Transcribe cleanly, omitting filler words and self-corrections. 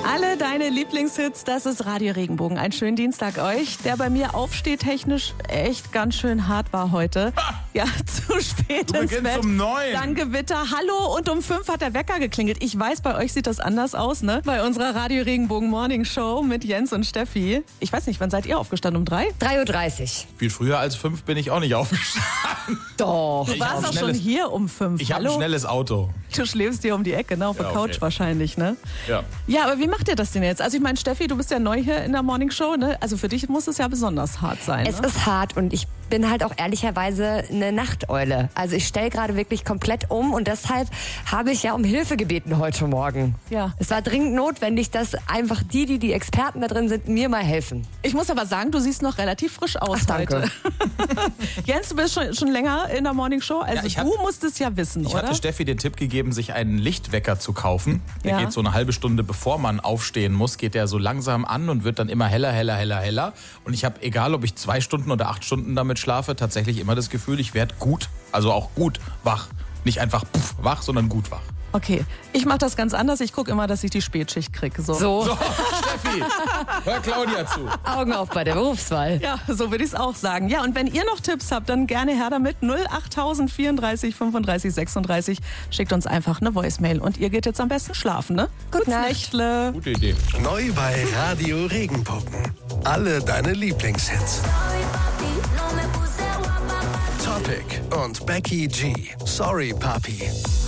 Alle deine Lieblingshits, das ist Radio Regenbogen. Einen schönen Dienstag euch, der bei mir aufstehtechnisch echt ganz schön hart war heute. Ja, zu spät Du ins beginnst Bett. um 9. Dann Gewitter, hallo, und um 5 hat der Wecker geklingelt. Ich weiß, bei euch sieht das anders aus, ne? Bei unserer Radio Regenbogen Morning Show mit Jens und Steffi. Ich weiß nicht, wann seid ihr aufgestanden? Um 3? 3.30 Uhr. Viel früher als 5 bin ich auch nicht aufgestanden. Doch. Du warst auch schon hier um 5. Ich habe ein schnelles Auto. Du schläfst hier um die Ecke, ne? Auf der Ja, Couch okay. wahrscheinlich, ne? Ja. Ja, aber wie macht ihr das denn jetzt? Also ich meine, Steffi, du bist ja neu hier in der Morning Show, ne? Also für dich muss es ja besonders hart sein, Es ne? ist hart und ich bin halt auch ehrlicherweise eine Nachteule. Also ich stelle gerade wirklich komplett um und deshalb habe ich ja um Hilfe gebeten heute Morgen. Ja. Es war dringend notwendig, dass einfach die Experten da drin sind, mir mal helfen. Ich muss aber sagen, du siehst noch relativ frisch aus Ach, danke. heute. Jens, du bist schon länger in der Morning Show. Also Ja, du musst es ja wissen, Ich oder? hatte Steffi den Tipp gegeben, sich einen Lichtwecker zu kaufen. Der Ja. geht so eine halbe Stunde, bevor man aufstehen muss, geht der so langsam an und wird dann immer heller, heller, heller, heller. Und ich habe, egal ob ich 2 Stunden oder 8 Stunden damit schlafe, tatsächlich immer das Gefühl, ich werde gut, also auch gut wach. Nicht einfach wach, sondern gut wach. Okay, ich mache das ganz anders. Ich gucke immer, dass ich die Spätschicht kriege. So. So, Steffi, hör Claudia zu. Augen auf bei der Berufswahl. Ja, so würde ich es auch sagen. Ja, und wenn ihr noch Tipps habt, dann gerne her damit. 08000 34 35 36. Schickt uns einfach eine Voicemail. Und ihr geht jetzt am besten schlafen, ne? Gute Nacht. Nächtle. Gute Idee. Neu bei Radio Regenbogen. Alle deine Lieblingshits. Topic und Becky G. Sorry, Papi.